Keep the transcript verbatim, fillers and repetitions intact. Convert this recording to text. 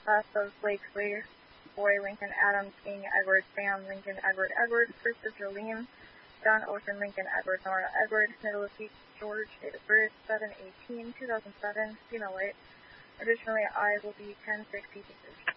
class of Blakesley, Boy, Lincoln, Adam, King, Edward, Sam, Lincoln, Edward, Edward, Christopher, Jolene, John, Ocean, Lincoln, Edward, Nora, Edward, middle of Pete, George, date of birth, seven eighteen two thousand seven, female weight. Additionally, I will be ten sixty.